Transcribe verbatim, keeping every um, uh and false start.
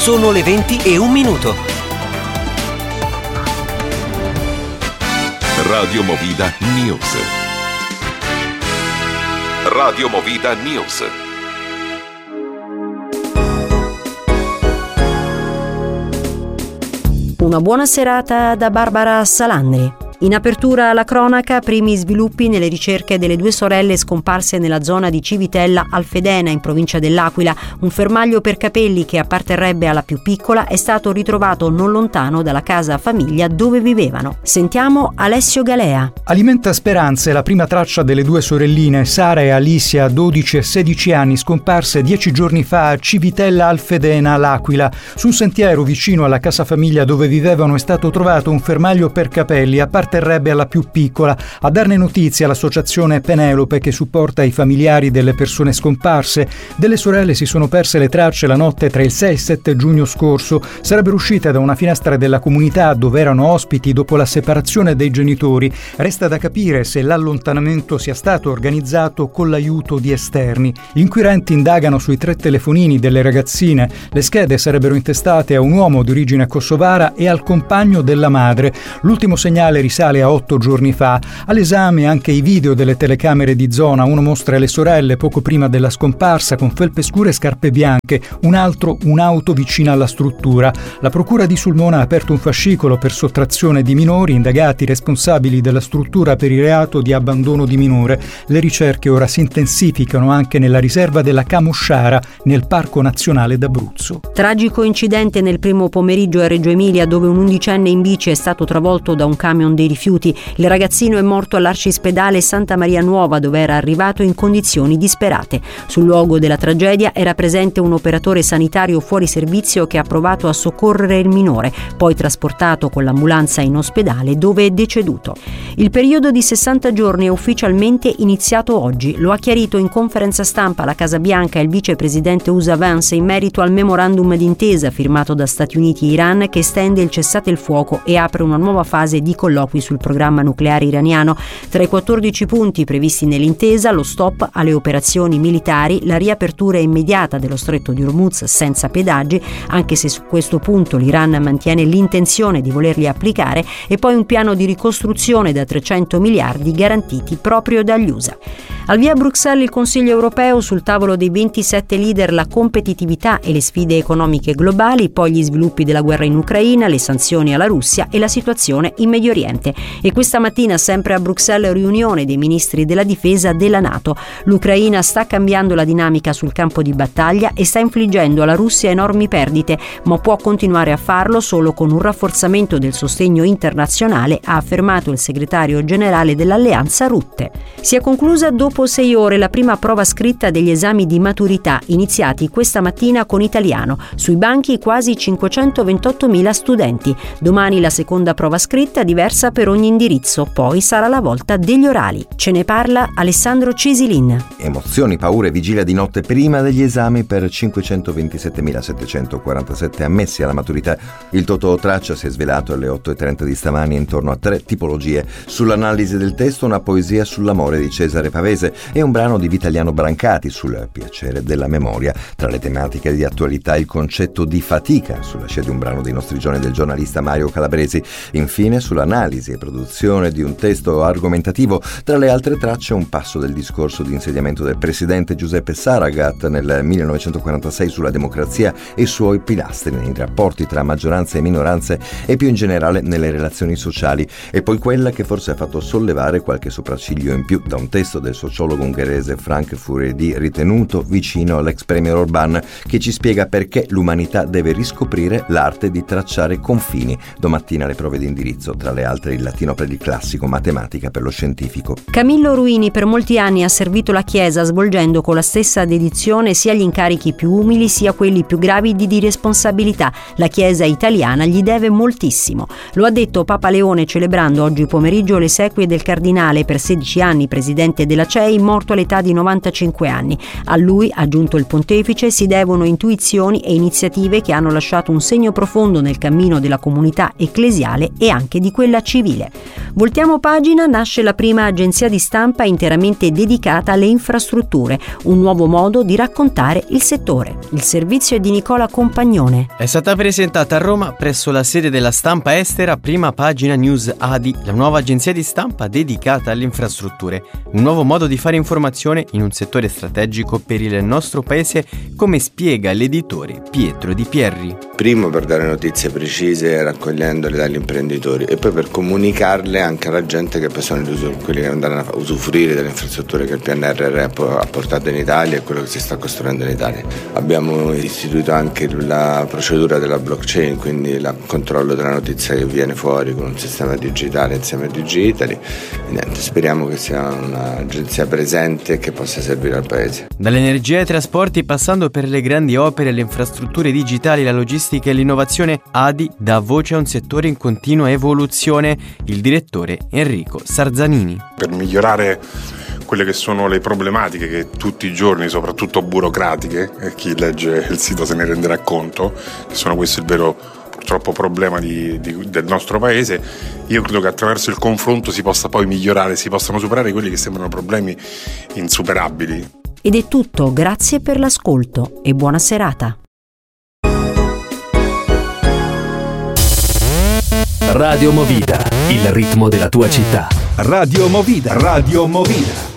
Sono le venti e un minuto. Radio Movida News. Radio Movida News. Una buona serata da Barbara Salandri. In apertura alla cronaca, primi sviluppi nelle ricerche delle due sorelle scomparse nella zona di Civitella Alfedena, in provincia dell'Aquila. Un fermaglio per capelli che apparterrebbe alla più piccola è stato ritrovato non lontano dalla casa famiglia dove vivevano. Sentiamo Alessio Galea. Alimenta speranze la prima traccia delle due sorelline, Sara e Alicia, dodici e sedici anni, scomparse dieci giorni fa a Civitella Alfedena, l'Aquila. Su un sentiero vicino alla casa famiglia dove vivevano è stato trovato un fermaglio per capelli appartenente apparterrebbe alla più piccola. A darne notizia l'associazione Penelope, che supporta i familiari delle persone scomparse. Delle sorelle si sono perse le tracce la notte tra il sei e il sette giugno scorso. Sarebbero uscite da una finestra della comunità dove erano ospiti dopo la separazione dei genitori. Resta da capire se l'allontanamento sia stato organizzato con l'aiuto di esterni. Gli inquirenti indagano sui tre telefonini delle ragazzine. Le schede sarebbero intestate a un uomo di origine kosovara e al compagno della madre. L'ultimo segnale risale a otto giorni fa. All'esame anche i video delle telecamere di zona. Uno mostra le sorelle poco prima della scomparsa con felpe scure e scarpe bianche, un altro un'auto vicina alla struttura. La procura di Sulmona ha aperto un fascicolo per sottrazione di minori, indagati responsabili della struttura per il reato di abbandono di minore. Le ricerche ora si intensificano anche nella riserva della Camosciara, nel Parco Nazionale d'Abruzzo. Tragico incidente nel primo pomeriggio a Reggio Emilia, dove un undicenne in bici è stato travolto da un camion dei rifiuti. Il ragazzino è morto all'Arcispedale Santa Maria Nuova, dove era arrivato in condizioni disperate. Sul luogo della tragedia era presente un operatore sanitario fuori servizio che ha provato a soccorrere il minore, poi trasportato con l'ambulanza in ospedale, dove è deceduto. Il periodo di sessanta giorni è ufficialmente iniziato oggi. Lo ha chiarito in conferenza stampa la Casa Bianca il vicepresidente U S A Vance in merito al memorandum d'intesa firmato da Stati Uniti e Iran, che estende il cessate il fuoco e apre una nuova fase di colloqui sul programma nucleare iraniano. Tra i quattordici punti previsti nell'intesa, lo stop alle operazioni militari, la riapertura immediata dello stretto di Hormuz senza pedaggi, anche se su questo punto l'Iran mantiene l'intenzione di volerli applicare, e poi un piano di ricostruzione da trecento miliardi garantiti proprio dagli U S A. Al via a Bruxelles il Consiglio europeo, sul tavolo dei ventisette leader la competitività e le sfide economiche globali, poi gli sviluppi della guerra in Ucraina, le sanzioni alla Russia e la situazione in Medio Oriente. E questa mattina, sempre a Bruxelles, riunione dei ministri della difesa della NATO. L'Ucraina sta cambiando la dinamica sul campo di battaglia e sta infliggendo alla Russia enormi perdite, ma può continuare a farlo solo con un rafforzamento del sostegno internazionale, ha affermato il segretario generale dell'alleanza Rutte. Si è conclusa dopo sei ore la prima prova scritta degli esami di maturità, iniziati questa mattina con italiano. Sui banchi quasi cinquecentoventottomila studenti. Domani la seconda prova scritta, diversa per ogni indirizzo, poi sarà la volta degli orali. Ce ne parla Alessandro Cisilin. Emozioni, paure, vigilia di notte prima degli esami per cinquecentoventisettemilasettecentoquarantasette ammessi alla maturità. Il Totò Traccia si è svelato alle otto e trenta di stamani intorno a tre tipologie. Sull'analisi del testo, una poesia sull'amore di Cesare Pavese e un brano di Vitaliano Brancati sul piacere della memoria. Tra le tematiche di attualità, il concetto di fatica, sulla scia di un brano dei nostri giorni del giornalista Mario Calabresi. Infine, sull'analisi e produzione di un testo argomentativo, tra le altre tracce un passo del discorso di insediamento del presidente Giuseppe Saragat nel millenovecentoquarantasei sulla democrazia e i suoi pilastri nei rapporti tra maggioranze e minoranze e più in generale nelle relazioni sociali, e poi quella che forse ha fatto sollevare qualche sopracciglio in più da un testo del sociologo ungherese Frank Furedi, ritenuto vicino all'ex premier Orbán, che ci spiega perché l'umanità deve riscoprire l'arte di tracciare confini. Domattina le prove di indirizzo, tra le altre il latino per il classico, matematica per lo scientifico. Camillo Ruini per molti anni ha servito la Chiesa, svolgendo con la stessa dedizione sia gli incarichi più umili sia quelli più gravidi di responsabilità. La Chiesa italiana gli deve moltissimo. Lo ha detto Papa Leone celebrando oggi pomeriggio le esequie del cardinale, per sedici anni presidente della C E duemilasei, morto all'età di novantacinque anni. A lui, aggiunto il pontefice, si devono intuizioni e iniziative che hanno lasciato un segno profondo nel cammino della comunità ecclesiale e anche di quella civile. Voltiamo pagina, nasce la prima agenzia di stampa interamente dedicata alle infrastrutture, un nuovo modo di raccontare il settore. Il servizio è di Nicola Compagnone. È stata presentata a Roma presso la sede della stampa estera Prima Pagina News A D I, la nuova agenzia di stampa dedicata alle infrastrutture, un nuovo modo di fare informazione in un settore strategico per il nostro paese, come spiega l'editore Pietro Di Pierri. Primo per dare notizie precise raccogliendole dagli imprenditori e poi per comunicarle anche alla gente che poi sono quelli che andranno a usufruire delle infrastrutture che il P N R R ha portato in Italia e quello che si sta costruendo in Italia. Abbiamo istituito anche la procedura della blockchain, quindi il controllo della notizia che viene fuori con un sistema digitale insieme a Digitali. E niente, speriamo che sia un'agenzia presente e che possa servire al Paese. Dall'energia ai trasporti, passando per le grandi opere, le infrastrutture digitali, la logistica e l'innovazione, A D I dà voce a un settore in continua evoluzione. Il direttore Enrico Sarzanini. Per migliorare quelle che sono le problematiche che tutti i giorni, soprattutto burocratiche, e chi legge il sito se ne renderà conto, che sono questo il vero purtroppo problema di, di, del nostro paese, io credo che attraverso il confronto si possa poi migliorare, si possano superare quelli che sembrano problemi insuperabili. Ed è tutto, grazie per l'ascolto e buona serata. Radio Movida, il ritmo della tua città. Radio Movida, Radio Movida.